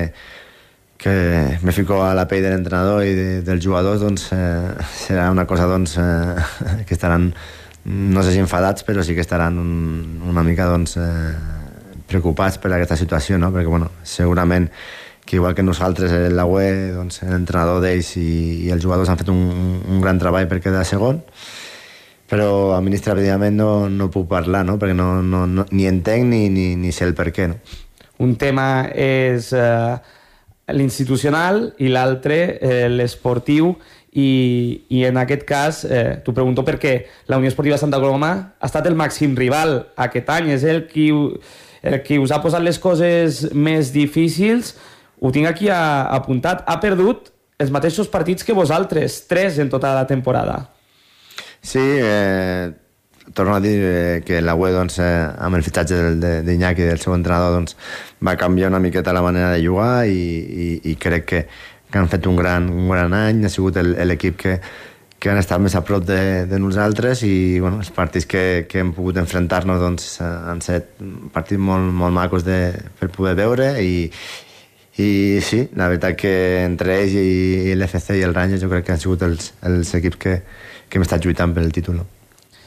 que me fico a la pell de l'entrenador i de, dels jugadors, doncs eh, serà una cosa doncs, eh, que estaran, no sé si enfadats, però sí que estaran un, una mica doncs, eh, preocupats per aquesta situació, no? Perquè bueno, segurament que igual que nosaltres, la U E, doncs, l'entrenador d'ells i, i els jugadors han fet un, un gran treball per quedar segon, però administrativament no, no puc parlar, no? Perquè no, no, no, ni entenc ni, ni, ni sé el per què, no? Un tema és eh, l'institucional i l'altre eh, l'esportiu, i, i en aquest cas eh, t'ho pregunto perquè la Unió Esportiva Santa Coloma ha estat el màxim rival aquest any, és el qui, el qui us ha posat les coses més difícils. Ho tinc aquí a, apuntat, ha perdut els mateixos partits que vosaltres, tres en tota la temporada. Sí, eh, torno a dir eh, que la U E, doncs, eh, amb el fitxatge d'Iñaki, del seu entrenador, doncs, va canviar una miqueta la manera de jugar i, i, i crec que, que han fet un gran, un gran any. Ha sigut l'equip que, que han estat més a prop de, de nosaltres i bueno, els partits que, que hem pogut enfrontar-nos doncs, han estat partits molt, molt macos de, per poder veure i, i sí, la veritat que entre ells i, i l'F C i el Rangers jo crec que han sigut els, els equips que, que hem estat lluitant per el títol. No?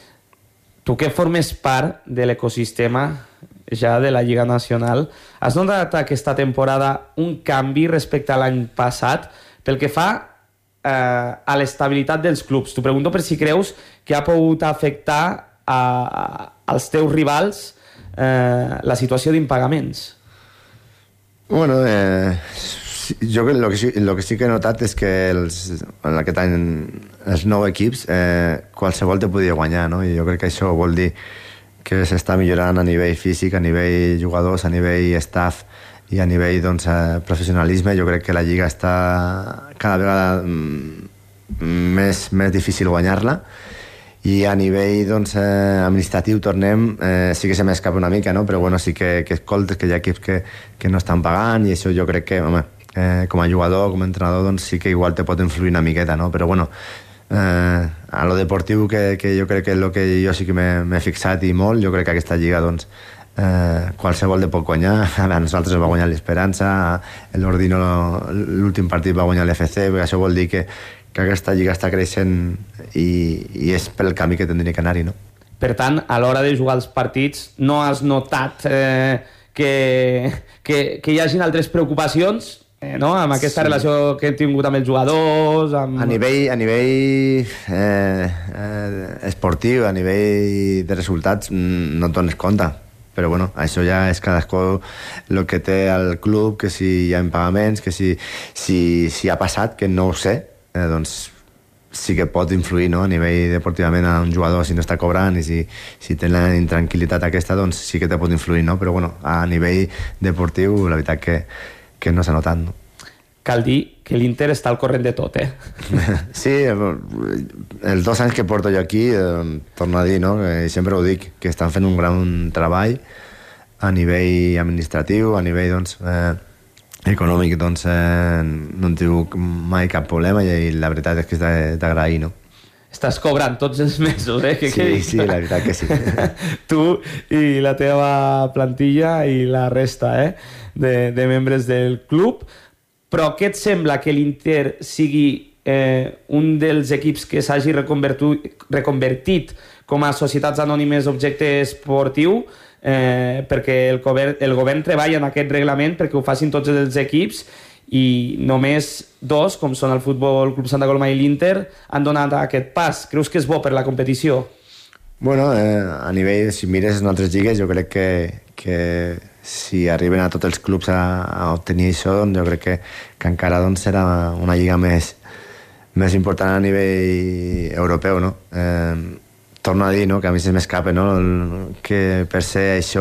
Tu que formes part de l'ecosistema ja de la Lliga Nacional, has notat aquesta temporada un canvi respecte a l'any passat pel que fa eh, a l'estabilitat dels clubs? T'ho pregunto per si creus que ha pogut afectar a, a, als teus rivals eh, la situació d'impagaments. Bueno, eh, jo el que, sí, el que sí que he notat és que els, en aquest any els nou equips eh, qualsevol te podia guanyar, no? I jo crec que això vol dir que s'està millorant a nivell físic, a nivell jugadors, a nivell staff i a nivell doncs, eh, professionalisme. Jo crec que la Lliga està cada vegada mm, més, més difícil guanyar-la i a nivell doncs, eh, administratiu tornem, eh, sí que se m'escapa una mica, no? Però bueno, sí que, que escoltes que hi ha equips que, que no estan pagant i això jo crec que, home, eh, com a jugador, com a entrenador, doncs sí que igual te pot influir una miqueta, no? Però bueno, eh, a lo deportiu que, que jo crec que és el que jo sí que m'he fixat i molt, jo crec que aquesta lliga doncs, eh, qualsevol de pot guanyar. A nosaltres va guanyar l'Esperança, l'Ordino l'últim partit va guanyar l'F C, perquè això vol dir que, que aquesta lliga està creixent i, i és pel camí que tindria que anar-hi, no? Per tant, a l'hora de jugar els partits no has notat eh, que, que, que hi hagin altres preocupacions eh, no? Amb aquesta sí. relació que hem tingut amb els jugadors amb... A nivell, a nivell eh, eh, esportiu, a nivell de resultats no et dones compte, però bueno, això ja és cadascú el que té al club, que si hi ha impagaments, que si, si, si ha passat, que no ho sé, eh, doncs sí que pot influir, no? A nivell deportivament a un jugador si no està cobrant i si, si té la intranquil·litat aquesta, doncs sí que te pot influir, no? Però bueno, a nivell deportiu la veritat que, que no s'ha notat, no? Cal dir que l'Inter està al corrent de tot, eh? Sí, els dos anys que porto jo aquí, eh, torno a dir, no? Que sempre ho dic, que estan fent un gran treball a nivell administratiu, a nivell, doncs, eh, econòmic, doncs, eh, no en tinc mai cap problema i la veritat és que és d'agrair, no? Estàs cobrant tots els mesos, eh? Que sí, quedi... sí, la veritat que sí. Tu i la teva plantilla i la resta, eh? De, de membres del club. Però què et sembla que l'Inter sigui eh, un dels equips que s'hagi reconvertit com a societats anònimes objecte esportiu? Eh, perquè el govern, el govern treballa en aquest reglament perquè ho facin tots els equips i només dos, com són el Futbol Club Santa Coloma i l'Inter, han donat aquest pas. Creus que és bo per la competició? Bueno, eh, a nivell, si mires en altres lligues, jo crec que, que si arriben a tots els clubs a, a obtenir això, doncs jo crec que, que encara doncs, serà una lliga més, més important a nivell europeu, no? Eh, torno a dir, no? Que a mi se m'escapa, no? Que per ser això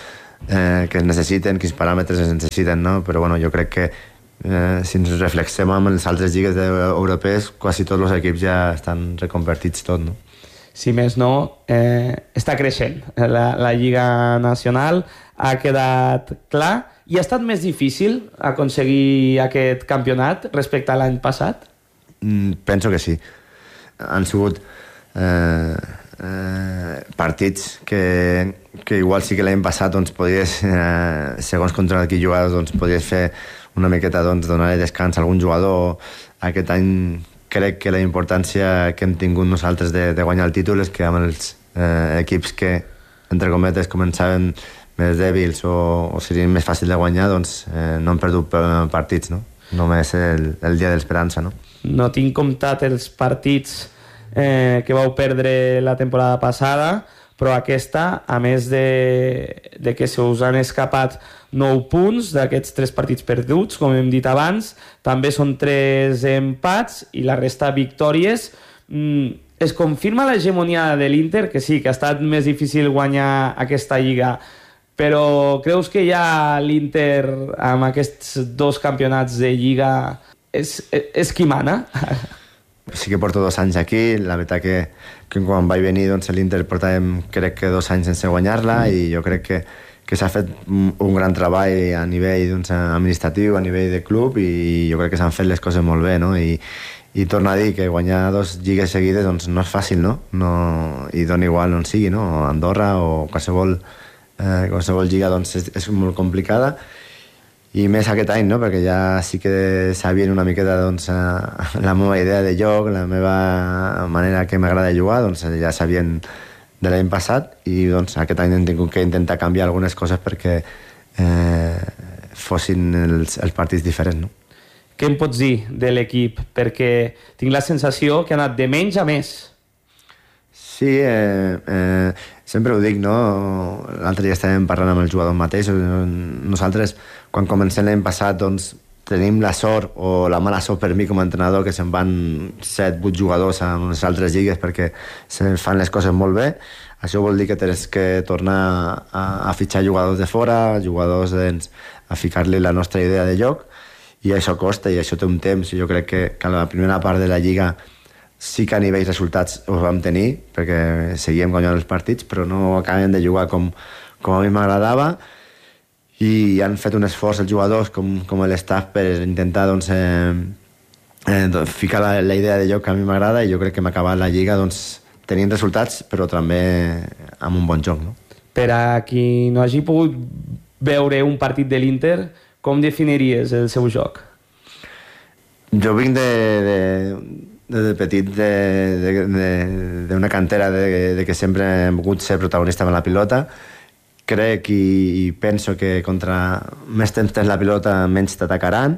eh, que es necessiten, quins paràmetres es necessiten, no? Però bueno, jo crec que eh, si ens reflexem amb les altres lligues europees, quasi tots els equips ja estan reconvertits tot, no? Si més no, eh, està creixent. La, la Lliga Nacional ha quedat clar i ha estat més difícil aconseguir aquest campionat respecte a l'any passat? Mm, penso que sí. Han sigut eh, eh, partits que, que igual sí que l'any passat doncs, podies, eh, segons contra qui jugaves, doncs, podies fer una miqueta, doncs, donar descans a algun jugador. Aquest any crec que la importància que hem tingut nosaltres de, de guanyar el títol és que amb els eh, equips que, entre cometes, començaven més dèbils o, o serien més fàcil de guanyar, doncs eh, no hem perdut partits, no? Només el, el dia d'esperança, no? No tinc comptat els partits eh, que vau perdre la temporada passada, però aquesta, a més de, de que se us han escapat nou punts d'aquests tres partits perduts, com hem dit abans, també són tres empats i la resta victòries. Mm, es confirma l'hegemonia de l'Inter, que sí, que ha estat més difícil guanyar aquesta lliga, però creus que ja l'Inter, amb aquests dos campionats de lliga, és, és qui mana? Sí que porto dos anys aquí, la veritat que, que quan vaig venir doncs, l'Inter portàvem crec que dos anys sense guanyar-la mm. i jo crec que, que s'ha fet un gran treball a nivell doncs, administratiu, a nivell de club i jo crec que s'han fet les coses molt bé, no? I, i torno a dir que guanyar dos lligues seguides doncs, no és fàcil, no? no i dona igual on sigui, no? Andorra o qualsevol, eh, qualsevol lliga doncs, és, és molt complicada. I més aquest any, no? Perquè ja sí que sabien una miqueta doncs, la meva idea de joc, la meva manera que m'agrada jugar, doncs ja sabien de l'any passat i doncs, aquest any hem tingut que intentar canviar algunes coses perquè eh, fossin els, els partits diferents. No? Què em pots dir de l'equip? Perquè tinc la sensació que ha anat de menys a més. Sí, eh, eh, sempre ho dic, no? L'altre dia estàvem parlant amb els jugadors mateixos. Nosaltres, quan comencem l'any passat, doncs, tenim la sort o la mala sort per mi com a entrenador que se'n van set vuit jugadors a unes altres lligues perquè se fan les coses molt bé. Això vol dir que tens que tornar a, a fitxar jugadors de fora, jugadors doncs, a ficar-li la nostra idea de joc, i això costa i això té un temps. Jo crec que, que a la primera part de la lliga sí que a nivell resultats ho vam tenir, perquè seguíem guanyant els partits, però no acabem de jugar com, com a mi m'agradava, i han fet un esforç els jugadors com, com l'estaff per intentar doncs, eh, eh, ficar la, la idea de joc que a mi m'agrada, i jo crec que hem acabat la lliga doncs, tenint resultats, però també amb un bon joc. No? Per a qui no hagi pogut veure un partit de l'Inter, com definiries el seu joc? Jo vinc de... de des de petit d'una cantera de, de que sempre hem volgut ser protagonista amb la pilota. Crec i, i penso que contra més temps tens la pilota menys t'atacaran,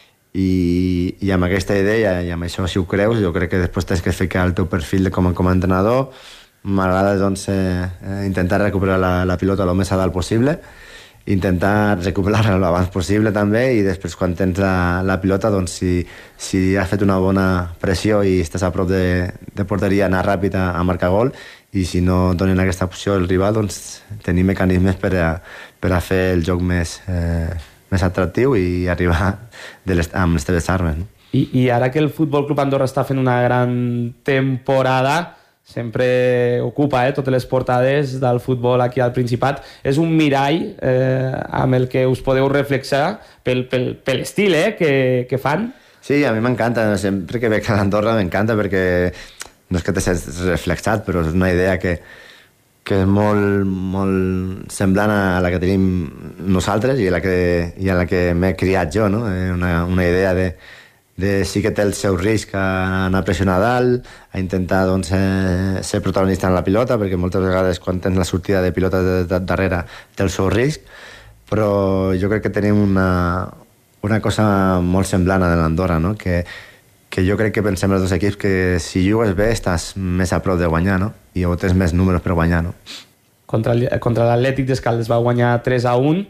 i, i amb aquesta idea i amb això si ho creus, jo crec que després tens que ficar el teu perfil com, com a entrenador. M'agrada doncs, eh, intentar recuperar la, la pilota el més a dalt possible, intentar recuperar-la l'abans possible també, i després quan tens la, la pilota doncs, si, si has fet una bona pressió i estàs a prop de, de porteria, anar ràpid a, a marcar gol, i si no donen aquesta opció el rival, doncs tenir mecanismes per a, per a fer el joc més, eh, més atractiu i arribar de les, amb les teves armes. No? I, I ara que el Futbol Club Andorra està fent una gran temporada, sempre ocupa eh, totes les portades del futbol aquí al Principat. És un mirall eh, amb el que us podeu reflexar pel, pel, per l'estil eh, que, que fan. Sí, a mi m'encanta. Sempre que veig a l'Andorra m'encanta perquè no és que t'has reflexat, però és una idea que, que és molt, molt semblant a la que tenim nosaltres i a la que, i a la que m'he criat jo, no? Una, una idea de de sí que té el seu risc a anar a pressionar a dalt, a intentar doncs, eh, ser protagonista en la pilota, perquè moltes vegades quan tens la sortida de pilota de, de, darrere té el seu risc, però jo crec que tenim una, una cosa molt semblant a l'Andorra, no? que, que jo crec que pensem els dos equips que si jugues bé estàs més a prop de guanyar, no? I o tens més números per guanyar. No? Contra, contra l'Atlètic d'Escaldes va guanyar tres a un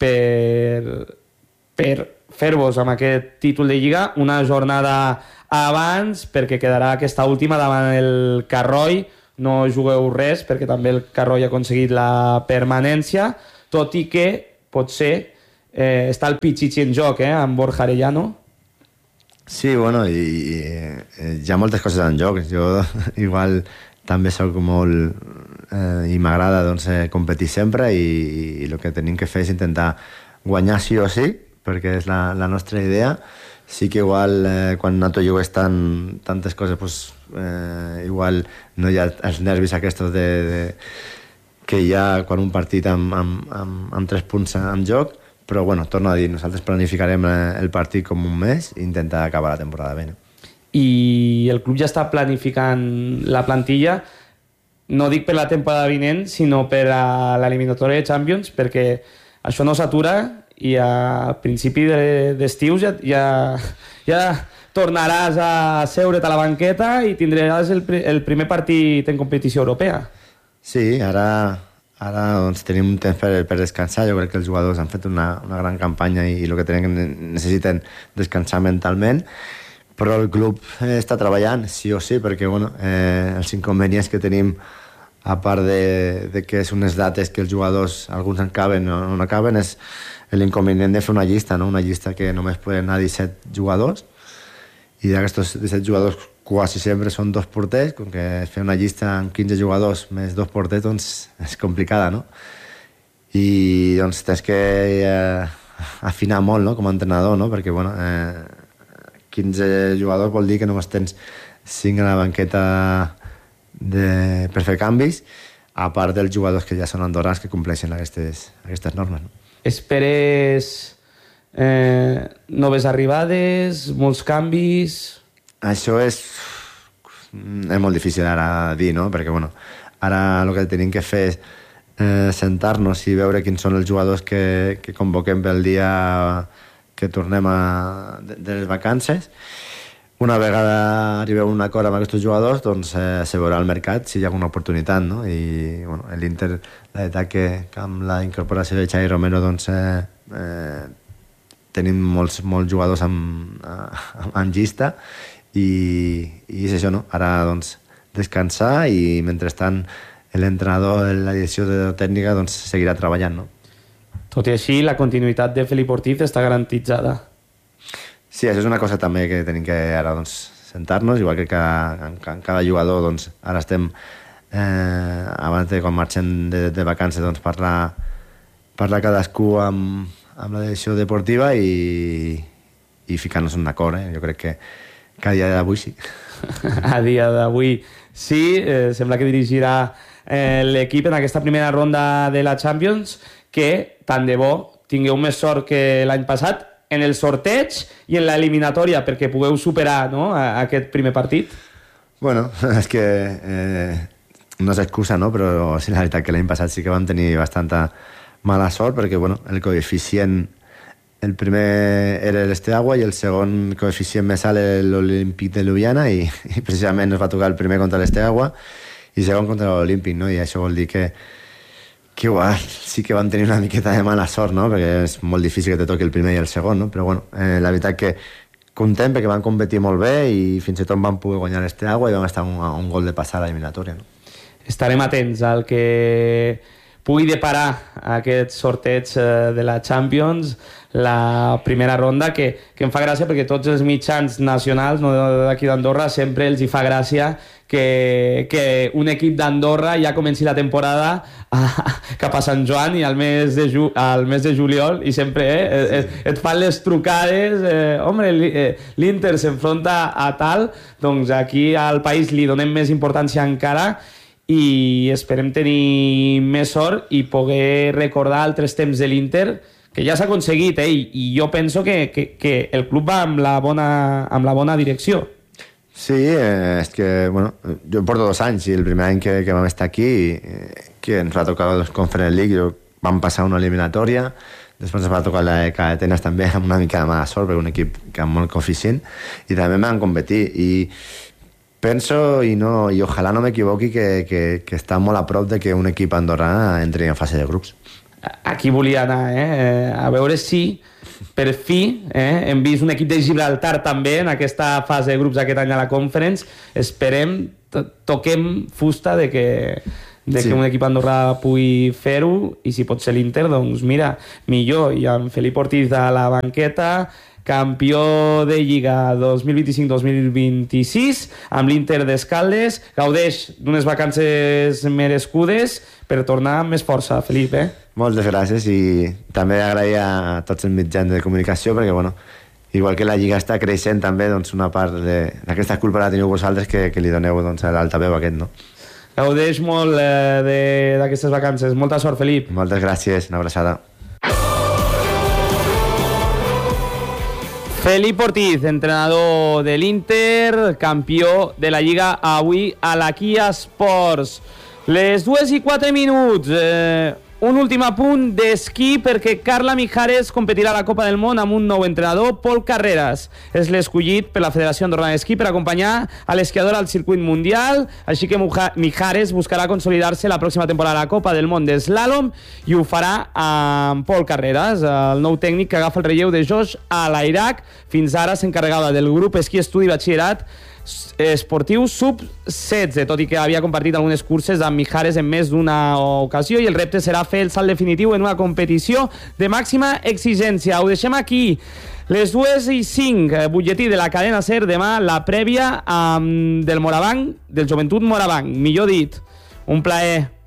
per... per fer-vos amb aquest títol de Lliga una jornada abans, perquè quedarà aquesta última davant el Carroi. No jugueu res perquè també el Carroi ha aconseguit la permanència, tot i que potser eh, està el Pichichi en joc, eh, amb Borja Arellano. Sí, bueno, i, i hi ha moltes coses en joc. Jo igual també soc molt... Eh, i m'agrada doncs, competir sempre, i, i el que tenim que fer és intentar guanyar sí o sí, perquè és la, la nostra idea. Sí que igual eh, quan nosaltres jugues tan, tantes coses pues, eh, igual no hi ha els nervis aquests de, de, que hi ha quan un partit amb, amb, amb, amb tres punts en joc, però bueno, torno a dir, nosaltres planificarem el partit com un mes i intentar acabar la temporada bé. No? I el club ja està planificant la plantilla, no dic per la temporada vinent, sinó per a l'eliminatòria de Champions, perquè això no s'atura, i a principi d'estiu ja, ja, ja tornaràs a seure't a la banqueta i tindràs el, el primer partit en competició europea. Sí, ara, ara doncs, tenim un temps per, per descansar. Jo crec que els jugadors han fet una, una gran campanya i, i el que tenen, necessiten descansar mentalment, però el club està treballant, sí o sí, perquè bueno, eh, els inconvenients que tenim, a part de, de que és unes dates que els jugadors, alguns acaben o no acaben, és l'inconvenient de fer una llista, no? Una llista que només poden anar disset jugadors, i d'aquests disset jugadors quasi sempre són dos porters, com que fer una llista amb quinze jugadors més dos porters doncs és complicada, no? I doncs tens que eh, afinar molt, no?, com a entrenador, no? Perquè bueno, eh, quinze jugadors vol dir que només tens cinc a la banqueta de, per fer canvis, a part dels jugadors que ja són andorrans que compleixen aquestes, aquestes normes, no? Esperes eh, noves arribades, molts canvis? Això és, és molt difícil ara dir, no? Perquè bueno, ara el que tenim que fer és eh, sentar-nos i veure quins són els jugadors que, que convoquem pel dia que tornem a, de, de les vacances. Una vegada arribeu a un acord amb aquests jugadors, doncs eh, se veurà al mercat si hi ha alguna oportunitat, no? I bueno, l'Inter, la veritat que, que amb la incorporació de Xavi Romero, doncs eh, eh, tenim molts, molts jugadors amb, amb llista i, i és això, no? Ara doncs descansar i mentrestant l'entrenador, la direcció tècnica doncs seguirà treballant, no? Tot i així, la continuïtat de Felip Ortiz està garantitzada. Sí, això és una cosa també que tenim que ara doncs, sentar-nos, igual que cada, en cada jugador doncs, ara estem eh, abans de quan marxem de, de vacances doncs, parlar, parlar cadascú amb, amb la direcció deportiva i, i ficar-nos en un acord. Eh? Jo crec que, que a dia d'avui sí. A dia d'avui sí, eh, sembla que dirigirà eh, l'equip en aquesta primera ronda de la Champions, que tant de bo tingueu més sort que l'any passat en el sorteig i en l'eliminatòria perquè pugueu superar, no?, aquest primer partit. Bueno, és que eh, no és excusa, no?, però sí, la veritat que l'any passat sí que vam tenir bastanta mala sort perquè bueno, el coeficient, el primer era l'Esteagua i el segon coeficient més alt era l'Olímpic de Ljubljana i, i precisament ens va tocar el primer contra l'Esteagua i segon contra l'Olímpic, no? I això vol dir que que igual sí que van tenir una miqueta de mala sort, no? Perquè és molt difícil que te toqui el primer i el segon, no? Però bueno, eh, la veritat que content perquè van competir molt bé i fins i tot van poder guanyar l'Esteagua i vam estar a un, a un gol de passar a l'eliminatòria, no? Estarem atents al que pugui deparar aquest sorteig de la Champions, la primera ronda, que, que em fa gràcia perquè tots els mitjans nacionals, no, d'aquí d'Andorra, sempre els hi fa gràcia que, que un equip d'Andorra ja comenci la temporada a, cap a Sant Joan i al mes de, ju, al mes de juliol i sempre eh, et, et fan les trucades, eh, home, l'Inter s'enfronta a tal, doncs aquí al país li donem més importància encara i esperem tenir més sort i poder recordar altres temps de l'Inter que ja s'ha aconseguit, eh? I, i jo penso que, que, que el club va amb la bona, amb la bona direcció. Sí, eh, és que, bueno, jo porto dos anys i el primer any que, que vam estar aquí, eh, que ens va tocar el Conference League, jo, vam passar una eliminatòria, després ens va tocar la de Atenes també amb una mica de mala sort, perquè un equip que amb molt coeficient, i també vam competir, i penso, i, no, i ojalà no m'equivoqui, que, que, que està molt a prop de que un equip andorrà entri en fase de grups. Aquí volia anar, eh? A veure si per fi eh? hem vist un equip de Gibraltar també en aquesta fase de grups aquest any a la Conference. Esperem, toquem fusta de que, de sí. que un equip andorrà pugui fer-ho i si pot ser l'Inter, doncs mira, millor. I amb Felip Ortiz a la banqueta, campió de Lliga dos mil vint-i-cinc dos mil vint-i-sis, amb l'Inter d'Escaldes, gaudeix d'unes vacances merescudes per tornar amb més força, Felip, eh? Moltes gràcies i també agrair a tots els mitjans de comunicació perquè, bueno, igual que la Lliga està creixent també, doncs una part d'aquesta culpa la teniu vosaltres que, que li doneu doncs, a l'altaveu aquest, no? Gaudeix molt eh, d'aquestes vacances. Molta sort, Felip. Moltes gràcies, una abraçada. Felip Ortiz, entrenador de l'Inter, campió de la Lliga avui a la Kia Sports. Les dues i quatre minuts. Eh, Un últim apunt d'esquí perquè Carla Mijares competirà a la Copa del Món amb un nou entrenador, Pol Carreras. És l'escollit per la Federació Andorrana d'Esquí per acompanyar a l'esquiador al circuit mundial, així que Mijares buscarà consolidar-se la pròxima temporada a la Copa del Món d'Eslàlom i ho farà amb Pol Carreras, el nou tècnic que agafa el relleu de Josh Alairac. Fins ara s'encarregava del grup Esquí Estudi Batxillerat esportiu sub setze, tot i que havia compartit algunes curses amb Mijares en més d'una ocasió, i el repte serà fer el salt definitiu en una competició de màxima exigència. Ho deixem aquí. Les dues i cinc, butlletí de la cadena SER. Demà la prèvia um, del Morabanc, del Joventut Morabanc, millor dit. Un plaer.